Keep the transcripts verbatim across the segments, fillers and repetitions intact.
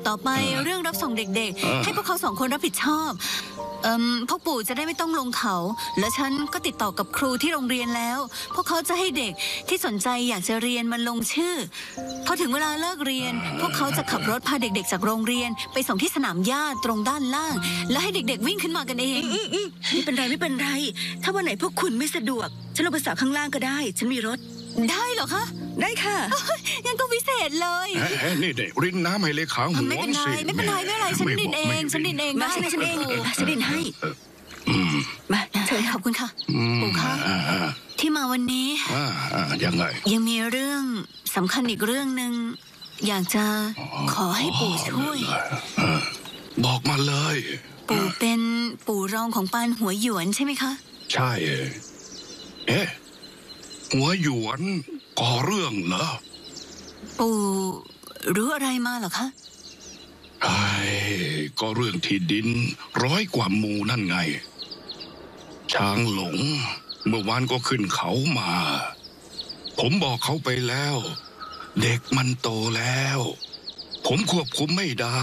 ต่อไปเรื่องรับส่งเด็กๆให้พวกเขาสองคนรับผิดชอบเอ่อพวกปู่จะได้ไม่ต้องลงเขาและฉันก็ติดต่อกับครูที่โรงเรียนแล้วพวกเขาจะให้เด็กที่สนใจอยากจะเรียนมาลงชื่อพอถึงเวลาเลิกเรียนพวกเขาจะขับรถพาเด็กๆจากโรงเรียนไปส่งที่สนามหญ้าตรงด้านล่างและให้เด็กๆวิ่งขึ้นมากันเองไม่เป็นไรไม่เป็นไรถ้าวันไหนพวกคุณไม่สะดวกฉันลงไปสาวข้างล่างก็ได้ฉันมีรถได้เหรอคะได้ค่ะงั้นก็วิเศษเลยนี่เด็กรินน้ำให้เลขาหัวไม่เป็นไรไม่เป็นไรไม่เป็นไรฉันดินเองฉันดินเองมาฉันฉันเองฉันดินให้มาเชิญขอบคุณค่ะปู่คะที่มาวันนี้ยังไงยังมีเรื่องสำคัญอีกเรื่องหนึ่งอยากจะขอให้ปู่ช่วยบอกมาเลยปู่เป็นปู่รองของปานหัวหยวนใช่ไหมคะใช่เอ๊ะหัวหยวนก่อเรื่องเหรอปู่รู้อะไรมาเหรอคะไอ้ก็เรื่องที่ดินร้อยกว่าหมู่นั่นไงช้างหลงเมื่อวานก็ขึ้นเขามาผมบอกเขาไปแล้วเด็กมันโตแล้วผมควบคุมไม่ได้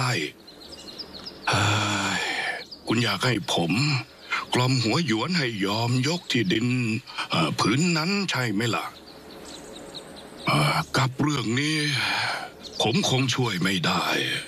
คุณอยากให้ผมกล่อมหัวหยวนให้ยอมยกที่ดินผืนนั้นใช่ไหมล่ะกับเรื่องนี้ผมคงช่วยไม่ได้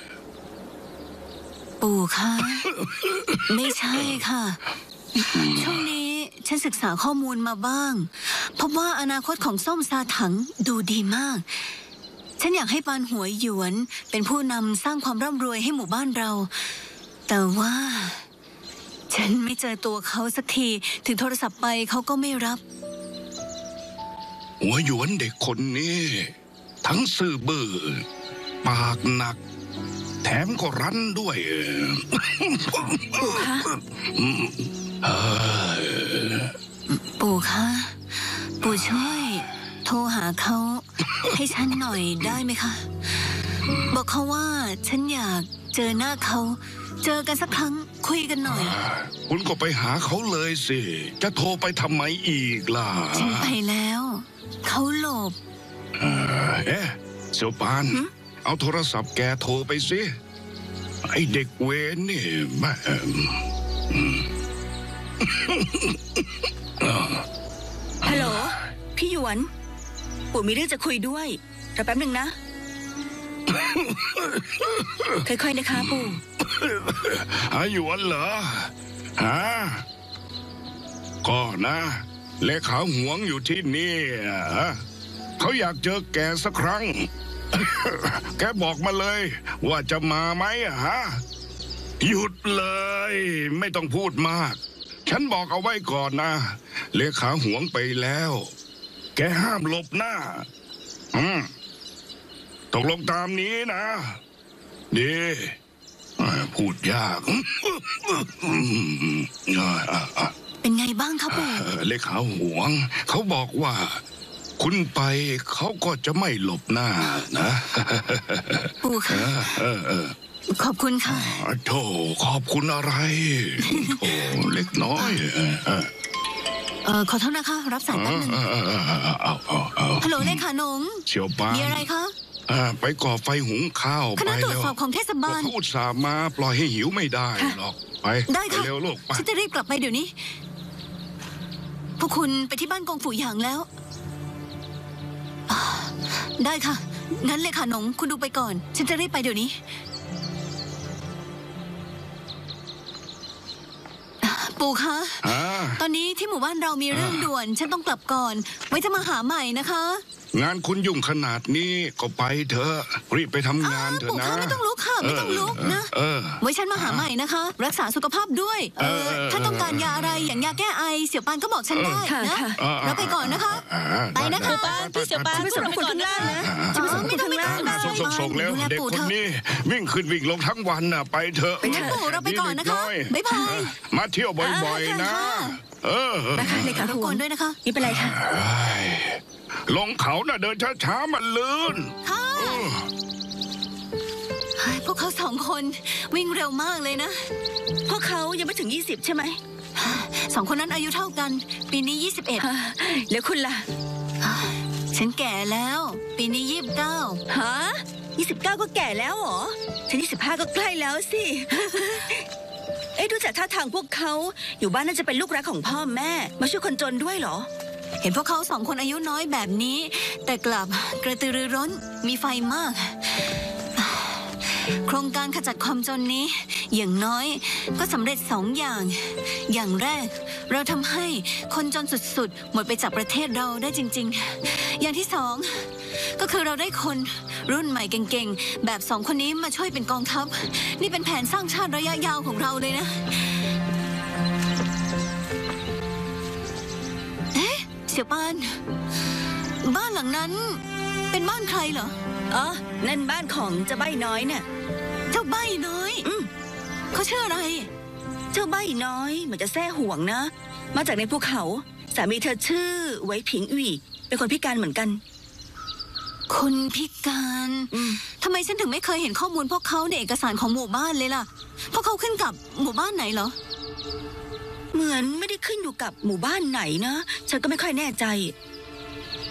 ปู่คะไม่ใช่ค่ะช่วงนี้ฉันศึกษาข้อมูลมาบ้างพบว่าอนาคตของส้มซาถังดูดีมากฉันอยากให้ปานหัวหยวนเป็นผู้นำสร้างความร่ำรวยให้หมู่บ้านเราแต่ว่าฉันไม่เจอตัวเขาสักทีถึงโทรศัพท์ไปเขาก็ไม่รับหัวหยวนเด็กคนนี้ทั้งซื่อบื้อปากหนักแถมก็รั้นด้วยปู่คะปู่คะปู่ช่วยโทรหาเขาให้ฉันหน่อยได้ไหมคะบอกเขาว่าฉันอยากเจอหน้าเขาเจอกันสักครั้งคุยกันหน่อยคุณก็ไปหาเขาเลยสิจะโทรไปทำไมอีกล่ะฉันไปแล้วเขาหลบเอ๊ะเสี่ยวปานเอาโทรศัพท์แกโทรไปสิไอเด็กเวนนี่แม่ฮัลโหลพี่หยวนปู่มีเรื่องจะคุยด้วยรอแป๊บหนึ่งนะค่อยๆนะคะปู่หาหยวนเหรอฮะก็นะเลขาหวงอยู่ที่นี่เขาอยากเจอแกสักครั้งแกบอกมาเลยว่าจะมาไหมฮะหยุดเลยไม่ต้องพูดมากฉันบอกเอาไว้ก่อนนะเลขาหวงไปแล้วแกห้ามหลบหน้าอืมตกลงตามนี้นะดีพูดยากเป็นไงบ้างครับปู่เลขาหวงเขาบอกว่าคุณไปเขาก็จะไม่หลบหน้านะปู่ค่ะขอบคุณค่ะโธ่ขอบคุณอะไรโธ่เล็กน้อยเออขอโทษนะคะรับสายแป๊บนึงฮัลโหลเลขาหนงเสี่ยวปานมีอะไรคะไปก่อไฟหุงข้าวคณะตรวจสอบของเทศบาลพูดสามาปล่อยให้หิวไม่ได้หรอกไปได้ค่ะเร็วลูกไปฉันจะรีบกลับไปเดี๋ยวนี้พวกคุณไปที่บ้านกงฝูหยางแล้วได้ค่ะงั้นเลขาหนงคุณดูไปก่อนฉันจะรีบไปเดี๋ยวนี้ปู่คะตอนนี้ที่หมู่บ้านเรามีเรื่องด่วนฉันต้องกลับก่อนไว้จะมาหาใหม่นะคะงานคุณยุ่งขนาดนี้ก็ไปเถอะรีบไปทำงานเถอะนะปู่คะไม่ต้องลุกค่ะไม่ต้องลุกนะไว้ฉันมาหาใหม่นะคะรักษาสุขภาพด้วยถ้าต้องการยาอะไรอย่างยาแก้ไอเสี่ยวปานก็บอกฉันได้นะเราไปก่อนนะคะไปนะคะพี่เสี่ยวปานพี่เสี่ยวปานไปก่อนนะไม่ต้องไม่ต้องส่งๆแล้วเด็กคนนี้วิ่งขึ้นวิ่งลงทั้งวันน่ะไปเถอะปู่เราไปก่อนนะคะบ๊ายบายมาเที่ยวบ่อยๆนะเออนะคะเลขาหวงด้วยนะคะไม่เป็นไรค่ะลงเขาน่ะเดินช้าๆมันลื่นค่ะพวกเขาสองคนวิ่งเร็วมากเลยนะพวกเขายังไม่ถึงยี่สิบใช่ไหมสองคนนั้นอายุเท่ากันปีนี้ยี่สิบเอ็ดแล้วคุณล่ะฉันแก่แล้วปีนี้ยี่สิบเก้าฮะยี่สิบเก้าก็แก่แล้วเหรอฉันยี่สิบห้าก็ใกล้แล้วสิ เอ๊ะดูจากท่าทางพวกเขาอยู่บ้านน่าจะเป็นลูกรักของพ่อแม่มาช่วยคนจนด้วยเหรอเห็นพวกเขาสองคนอายุน้อยแบบนี้ แต่กลับกระตือรือร้นมีไฟมาก โครงการขจัดความจนนี้ อย่างน้อยก็สำเร็จสองอย่าง อย่างแรกเราทำให้คนจนสุดๆหมดไปจากประเทศเราได้จริงๆ อย่างที่สองก็คือเราได้คนรุ่นใหม่เก่งๆแบบสองคนนี้มาช่วยเป็นกองทัพนี่เป็นแผนสร้างชาติระยะยาวของเราเลยนะเอ๊ะเสี่ยวปานบ้านหลังนั้นเป็นบ้านใครเหรออ๋อ นั่นบ้านของเจ้าใบ้น้อยน่ะเจ้าใบ้น้อยอืมเขาชื่ออะไรเจ้าใบ้น้อยเหมือนจะแซ่ห่วงนะ มาจากในภูเขา สามีเธอชื่อไว้ผิงอี่เป็นคนพิการเหมือนกันคนพิการอืมทำไมฉันถึงไม่เคยเห็นข้อมูลพวกเขาในเอกสารของหมู่บ้านเลยล่ะ พวกเขาขึ้นกับหมู่บ้านไหนเหรอเหมือนไม่ได้ขึ้นอยู่กับหมู่บ้านไหนนะ ฉันก็ไม่ค่อยแน่ใจ